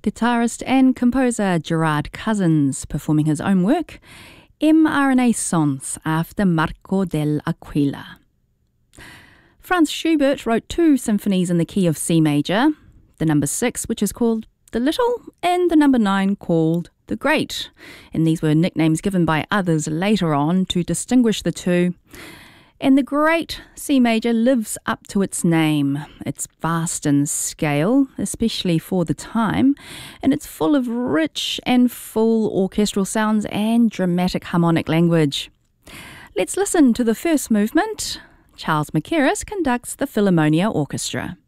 guitarist and composer Gerard Cousins performing his own work, mRenaissance, after Marco dell'Aquila. Franz Schubert wrote 2 symphonies in the key of C major, the number 6, which is called the Little, and the number 9, called the Great. And these were nicknames given by others later on to distinguish the two. And the Great C major lives up to its name. It's vast in scale, especially for the time, and it's full of rich and full orchestral sounds and dramatic harmonic language. Let's listen to the first movement. Charles Mackerras conducts the Philharmonia Orchestra.